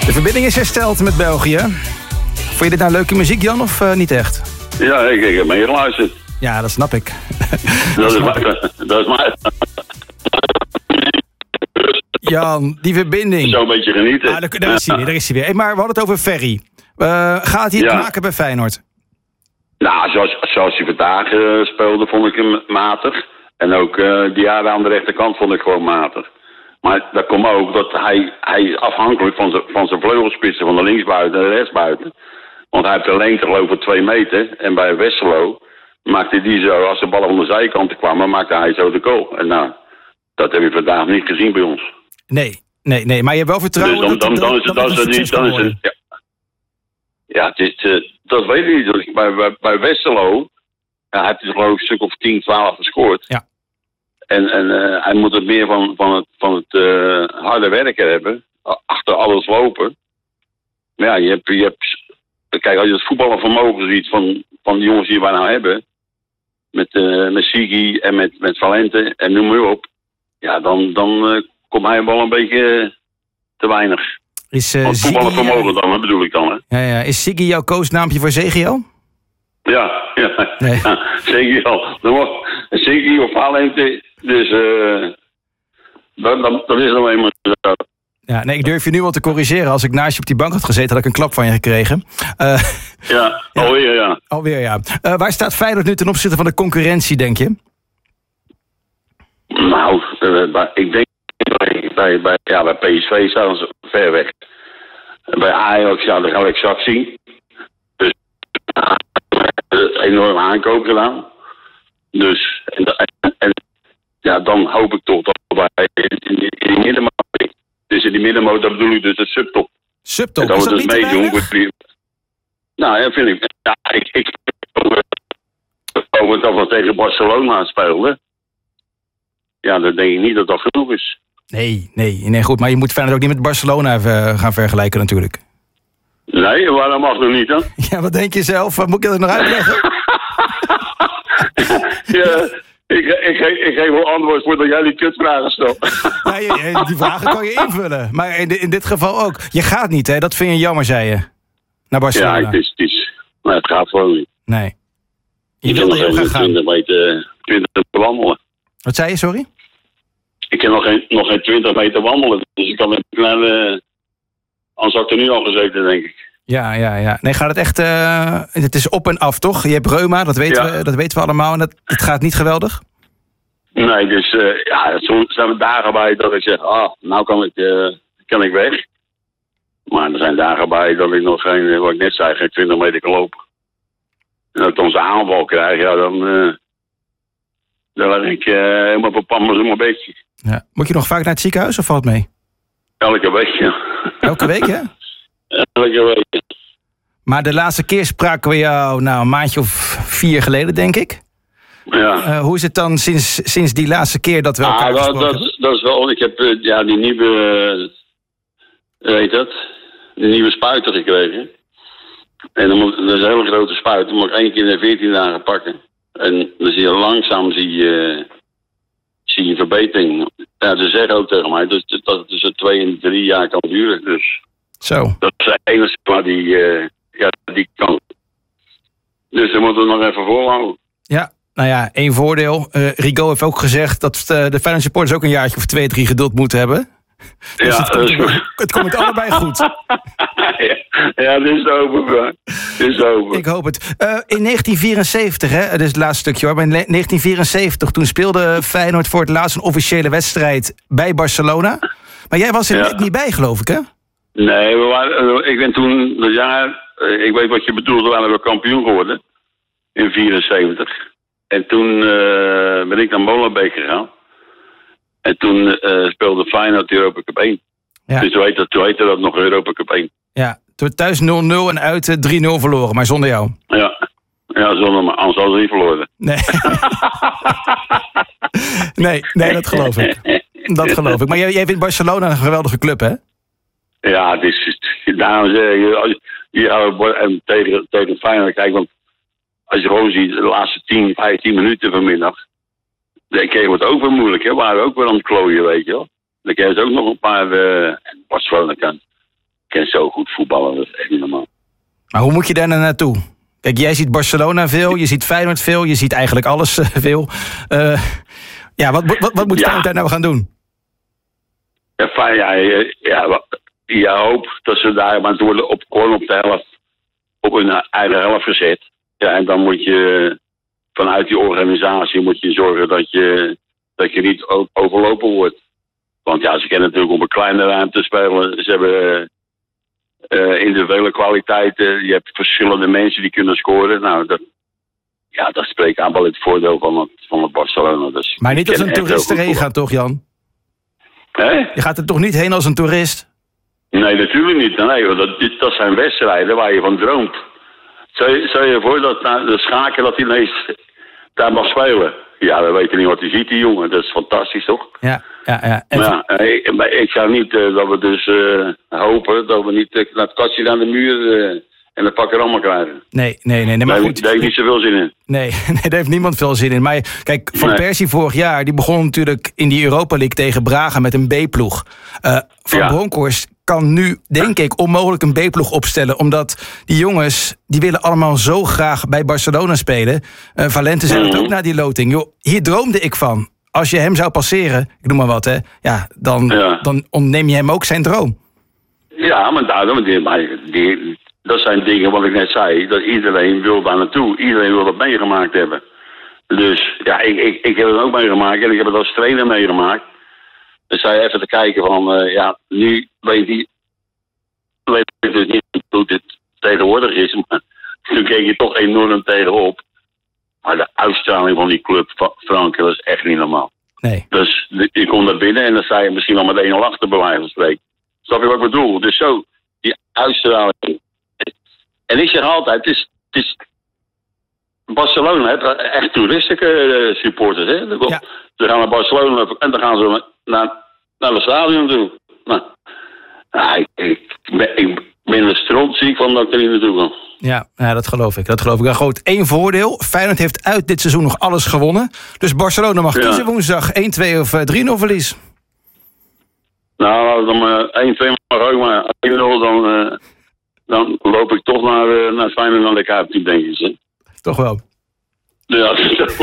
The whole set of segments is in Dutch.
De verbinding is hersteld met België. Vond je dit nou leuke muziek, Jan, of niet echt? Ja, ik heb meegeluisterd. Ja, dat snap ik. Dat is maar. Jan, die verbinding. Zo een beetje genieten. Ah, daar is hij weer. Hey, maar we hadden het over Ferry. Gaat hij het maken bij Feyenoord? Nou, zoals hij vandaag speelde, vond ik hem matig. En ook die jaren aan de rechterkant vond ik gewoon matig. Maar dat komt ook dat hij is afhankelijk van zijn vleugelspitsen, van de linksbuiten en de rechtsbuiten. Want hij heeft de lengte geloof ik 2 meter. En bij Westerlo maakte hij die zo, als de bal van de zijkanten kwam, dan maakte hij zo de goal. En nou, dat heb je vandaag niet gezien bij ons. Nee. Maar je hebt wel vertrouwen dus dan is het. Ja, het is, dat weet ik niet. Bij Westerlo heeft hij geloof ik een stuk of 10, 12 gescoord. Ja. En hij moet het meer van het harde werken hebben. Achter alles lopen. Maar ja, je hebt kijk, als je het voetballenvermogen ziet van de jongens die wij nou hebben. Met Sigi en met Valente en noem maar op. Ja, dan komt hij wel een beetje te weinig. Voetballenvermogen dan, bedoel ik dan. Hè? Ja. Is Sigi jouw koosnaampje voor Zegio? Ja. Nee. Ja, Zegio. Sigi of Valente. Dus dat is nog eenmaal zo. Ja, nee, ik durf je nu wel te corrigeren. Als ik naast je op die bank had gezeten, had ik een klap van je gekregen. Alweer, ja. Alweer, ja. Waar staat Feyenoord nu ten opzichte van de concurrentie, denk je? Nou, ik denk bij PSV staan ze ver weg. Bij Ajax, dat gaan we exact zien. Dus een enorme aankoop gedaan. Dus, en dan hoop ik toch dat wij in die middenmoot. Dus in die middenmoot, dat bedoel ik dus de subtop. Subtop? Dat we dus meedoen. Nou, ja, vind ik. Ja, ik over dat we tegen Barcelona speelden. Ja, dan denk ik niet dat dat genoeg is. Nee, goed. Maar je moet Feyenoord ook niet met Barcelona gaan vergelijken natuurlijk. Nee, waarom mag dat niet dan? Ja, wat denk je zelf? Moet ik dat nog uitleggen? Ja, ik geef wel antwoord voordat jij die kutvragen stelt. Ja, die vragen kan je invullen. Maar in dit geval ook. Je gaat niet, hè? Dat vind je jammer, zei je. Naar Barcelona. Ja, het is. Maar het gaat gewoon niet. Nee. Je wilde heel graag gaan. 20 meter wandelen. Wat zei je, sorry? Ik kan nog geen 20 meter wandelen. Dus ik kan met een kleine... Anders had ik er nu al gezeten, denk ik. Ja. Nee, gaat het echt... het is op en af, toch? Je hebt reuma, dat weten we allemaal. En het gaat niet geweldig? Nee, dus soms zijn er dagen bij dat ik zeg... nou kan ik weg. Maar er zijn dagen bij dat ik nog geen... Wat ik net zei, geen 20 meter kan lopen. En als ik dan zo'n aanval krijg, ja, dan leg ik helemaal op pammers in mijn bedje. Ja. Moet je nog vaak naar het ziekenhuis of valt het mee? Elke week, ja. Elke week, hè? Elke week. Maar de laatste keer spraken we jou een maandje of 4 geleden, denk ik. Ja. Hoe is het dan sinds die laatste keer dat we elkaar gesproken hebben? Dat is wel... Ik heb die nieuwe... de nieuwe spuiter gekregen. En dat is een hele grote spuit. Dan moet ik 1 keer in de 14 dagen pakken. En dan zie je langzaam een verbetering. Ja, ze zeggen ook tegen mij dat het tussen 2 en 3 jaar kan duren. Dus zo. Dat is de enige waar die kan. Dus dan moeten we nog even volhouden. Ja, nou ja, 1 voordeel. Rigo heeft ook gezegd dat de Feyenoord supporters ook een jaartje of 2, 3 geduld moeten hebben. Dus het komt met allebei goed. Ja, dit is open. Ik hoop het. In 1974, hè, dat is het laatste stukje hoor. Maar in 1974, toen speelde Feyenoord voor het laatst een officiële wedstrijd bij Barcelona. Maar jij was er net niet bij, geloof ik, hè? Nee, ik ben toen dat jaar... ik weet wat je bedoelt, waren we kampioen geworden. In 74. En toen ben ik naar Molenbeek gegaan. En toen speelde Feyenoord Europa Cup 1. Ja. Dus toen heette dat nog Europa Cup 1. Ja, toen thuis 0-0 en uit 3-0 verloren, maar zonder jou. Ja, zonder me. Anders hadden we niet verloren. Nee, dat geloof ik. Maar jij vindt Barcelona een geweldige club, hè? Ja, het is... Daarom zeg je tegen Feyenoord, kijk, want als je gewoon ziet, de laatste 10, 15 minuten vanmiddag, dan kreeg het ook wel moeilijk, hè? We waren ook wel aan het klooien, weet je wel. Dan kreeg je ook nog een paar... Barcelona kan zo voetballen, dat is echt niet normaal. Maar hoe moet je daar naartoe? Kijk, jij ziet Barcelona veel, je ziet Feyenoord veel, je ziet eigenlijk alles veel. Wat moet Feyenoord daar nou gaan doen? Je hoopt dat ze daar maar worden op de helft, op hun eigen helft gezet. Ja, en dan moet je vanuit die organisatie moet je zorgen dat je niet overlopen wordt. Want ja, ze kunnen natuurlijk op een kleine ruimte spelen. Ze hebben individuele kwaliteiten. Je hebt verschillende mensen die kunnen scoren. Nou, dat spreekt aan wel het voordeel van het Barcelona. Dus maar niet als een toerist erheen gaat, toch, Jan? Je gaat er toch niet heen als een toerist? Nee, natuurlijk niet. Nee, dat zijn wedstrijden waar je van droomt. Stel je voor dat de Schaken dat hij ineens daar mag spelen. Ja, we weten niet wat hij ziet, die jongen. Dat is fantastisch, toch? Ja. Ik zou niet dat we dus hopen dat we niet naar het katje aan de muur en de pakken allemaal krijgen. Nee, maar goed. Daar heeft niet zoveel zin in. Nee, daar heeft niemand veel zin in. Maar kijk, Van Persie vorig jaar, die begon natuurlijk in die Europa League tegen Braga met een B-ploeg. Van Bronckhorst kan nu, denk ik, onmogelijk een B-ploeg opstellen. Omdat die jongens, die willen allemaal zo graag bij Barcelona spelen. Valente zei het ook na die loting. Joh, hier droomde ik van. Als je hem zou passeren, ik noem maar wat, hè. Ja, dan ontneem je hem ook zijn droom. Ja, maar dat zijn dingen wat ik net zei. Dat iedereen wil daar naartoe. Iedereen wil dat meegemaakt hebben. Dus ja, ik heb het ook meegemaakt. En ik heb het als trainer meegemaakt. Dus zei even te kijken van, nu weet ik dus niet hoe dit tegenwoordig is. Maar toen keek je toch enorm tegenop. Maar de uitstraling van die club, Frank, dat is echt niet normaal. Nee. Dus je komt naar binnen en dan sta je misschien al met 1-0 achter bij wijze van spreken. Snap je wat ik bedoel? Dus zo, die uitstraling. En ik zeg altijd, het is Barcelona, echt toeristische supporters. Hè? Ze gaan naar Barcelona en dan gaan ze naar het stadion toe. Ik ben er strontziek van dat ik er niet naartoe kan. Ja, dat geloof ik. Dan goed, 1 voordeel. Feyenoord heeft uit dit seizoen nog alles gewonnen. Dus Barcelona mag kiezen woensdag 1-2 of 3-0 verlies. Nou, dan 1-2 mag ook, maar 1-0 dan loop ik toch naar Feyenoord naar de Kuip, denk ik. Hè? Toch wel? Ja,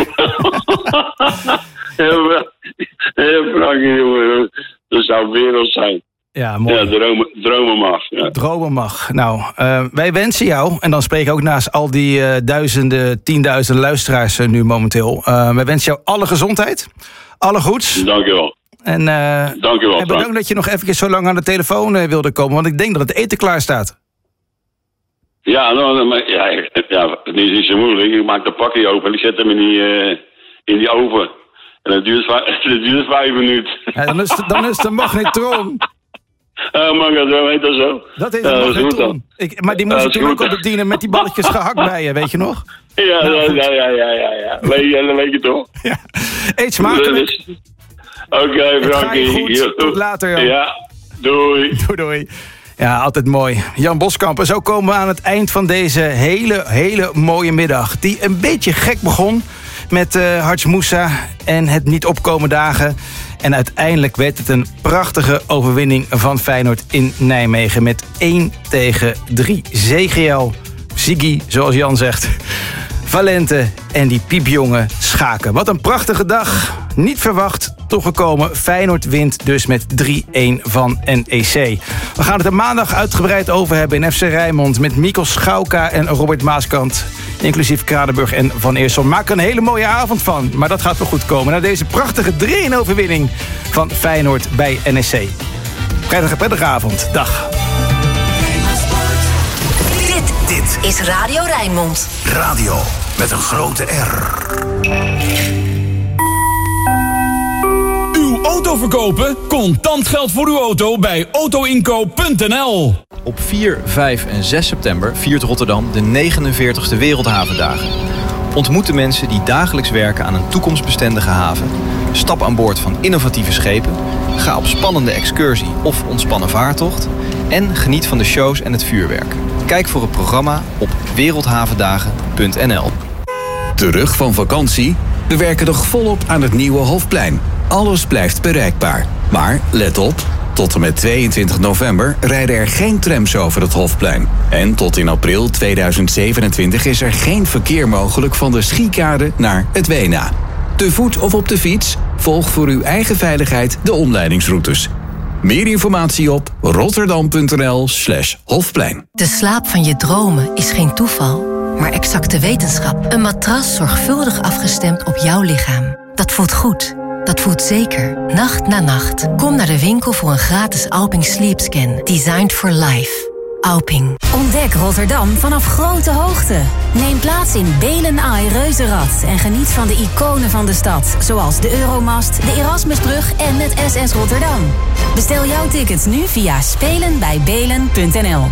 Frankie, jongen. Dat zou wereld zijn. Ja, mooi. Ja, dromen mag. Ja. Dromen mag. Nou, wij wensen jou, en dan spreek ik ook naast al die 10.000 luisteraars nu momenteel. Wij wensen jou alle gezondheid, alle goeds. Dank je wel. En bedankt dat je nog even zo lang aan de telefoon wilde komen, want ik denk dat het eten klaar staat. Ja, het is niet zo moeilijk. Ik maak de pakje open en ik zet hem in die oven. En dat duurt 5 minuten. Ja, dan is het een magnetron. Zo heet dat zo. Dat is een magnetron. Maar die moest je toen ook al bedienen met die balletjes gehakt bij je, weet je nog? Ja. Weet je toch? Ja. Eet smakelijk. Oké, Frankie. Tot later, Jan. Ja, doei. Doei. Ja, altijd mooi. Jan Boskamp. En zo komen we aan het eind van deze hele mooie middag. Die een beetje gek begon met Hadj Moussa en het niet opkomen dagen. En uiteindelijk werd het een prachtige overwinning van Feyenoord in Nijmegen met 1-3. ZGL, Ziggy, zoals Jan zegt, Valente en die piepjonge Schaken. Wat een prachtige dag. Niet verwacht, toch gekomen. Feyenoord wint dus met 3-1 van NEC. We gaan het er maandag uitgebreid over hebben in FC Rijnmond met Mikkel Schauka en Robert Maaskant, inclusief Kranenburg en Van Eersel. Maak er een hele mooie avond van, maar dat gaat wel goed komen na deze prachtige 3-1 overwinning van Feyenoord bij NEC. Prettige avond. Dag. Dit is Radio Rijnmond. Radio met een grote R. Uw auto verkopen? Contant geld voor uw auto bij autoinkoop.nl. Op 4, 5 en 6 september viert Rotterdam de 49e Wereldhavendagen. Ontmoet de mensen die dagelijks werken aan een toekomstbestendige haven. Stap aan boord van innovatieve schepen. Ga op spannende excursie of ontspannen vaartocht. En geniet van de shows en het vuurwerk. Kijk voor het programma op wereldhavendagen.nl. Terug van vakantie? We werken nog volop aan het nieuwe Hofplein. Alles blijft bereikbaar. Maar let op, Tot en met 22 november rijden er geen trams over het Hofplein. En tot in april 2027 is er geen verkeer mogelijk van de Schiekade naar het Wena. Te voet of op de fiets? Volg voor uw eigen veiligheid de omleidingsroutes. Meer informatie op rotterdam.nl/Hofplein. De slaap van je dromen is geen toeval, maar exacte wetenschap. Een matras zorgvuldig afgestemd op jouw lichaam. Dat voelt goed. Dat voelt zeker. Nacht na nacht. Kom naar de winkel voor een gratis Alping Sleep Scan. Designed for life. Alping. Ontdek Rotterdam vanaf grote hoogte. Neem plaats in Belen Eye Reuzenrad en geniet van de iconen van de stad. Zoals de Euromast, de Erasmusbrug en het SS Rotterdam. Bestel jouw tickets nu via spelenbijbelen.nl.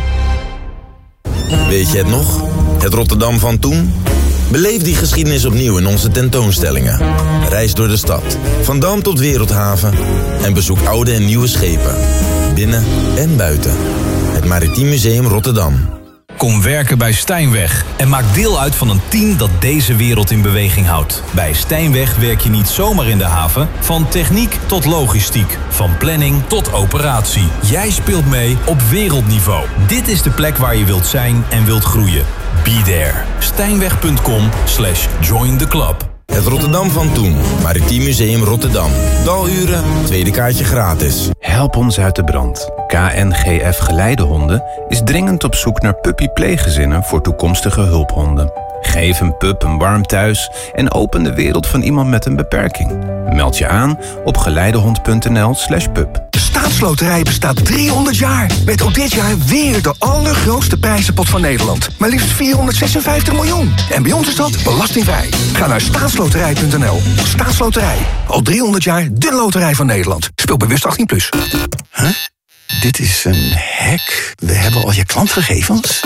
Weet je het nog? Het Rotterdam van toen? Beleef die geschiedenis opnieuw in onze tentoonstellingen. Reis door de stad, van Dam tot Wereldhaven. En bezoek oude en nieuwe schepen. Binnen en buiten. Het Maritiem Museum Rotterdam. Kom werken bij Stijnweg en maak deel uit van een team dat deze wereld in beweging houdt. Bij Stijnweg werk je niet zomaar in de haven, van techniek tot logistiek, van planning tot operatie. Jij speelt mee op wereldniveau. Dit is de plek waar je wilt zijn en wilt groeien. Be there. Stijnweg.com/join the club. Het Rotterdam van toen. Maritiem Museum Rotterdam. Daluren, tweede kaartje gratis. Help ons uit de brand. KNGF Geleidehonden is dringend op zoek naar puppy-pleeggezinnen voor toekomstige hulphonden. Geef een pup een warm thuis en open de wereld van iemand met een beperking. Meld je aan op geleidehond.nl/pup. De Staatsloterij bestaat 300 jaar. Met ook dit jaar weer de allergrootste prijzenpot van Nederland. Maar liefst 456 miljoen. En bij ons is dat belastingvrij. Ga naar staatsloterij.nl. Staatsloterij. Al 300 jaar de loterij van Nederland. Speel bewust 18+. Huh? Dit is een hack. We hebben al je klantgegevens.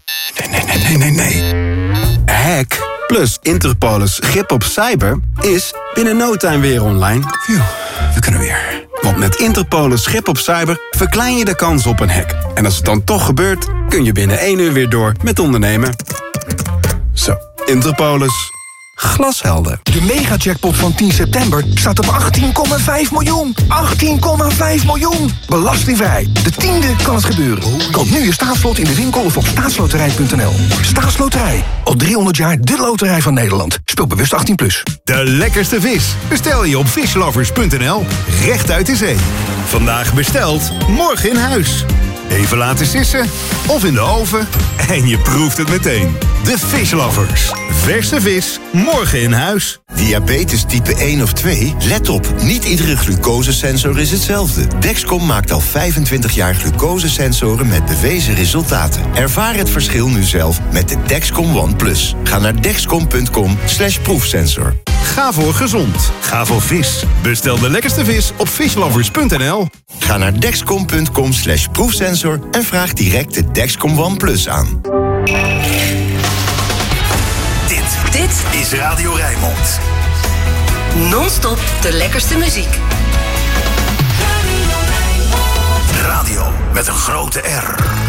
Nee. Hack plus Interpolis grip op cyber is binnen no time weer online. Phew, we kunnen weer. Want met Interpolis grip op cyber verklein je de kans op een hack. En als het dan toch gebeurt, kun je binnen 1 uur weer door met ondernemen. Zo, Interpolis. Glashelder. De mega-jackpot van 10 september staat op 18,5 miljoen. 18,5 miljoen. Belastingvrij. De 10e kan het gebeuren. Koop nu je staatslot in de winkel of op staatsloterij.nl. Staatsloterij. Al 300 jaar de loterij van Nederland. Speel bewust 18+. De lekkerste vis bestel je op fishlovers.nl. Recht uit de zee. Vandaag besteld, morgen in huis. Even laten sissen of in de oven en je proeft het meteen. De Fish Lovers. Verse vis, morgen in huis. Diabetes type 1 of 2? Let op, niet iedere glucosesensor is hetzelfde. Dexcom maakt al 25 jaar glucosesensoren met bewezen resultaten. Ervaar het verschil nu zelf met de Dexcom One+. Ga naar dexcom.com/proefsensor. Ga voor gezond. Ga voor vis. Bestel de lekkerste vis op fishlovers.nl. Ga naar dexcom.com/proefsensor en vraag direct de Dexcom One+ aan. Dit is Radio Rijnmond. Non-stop de lekkerste muziek. Radio met een grote R.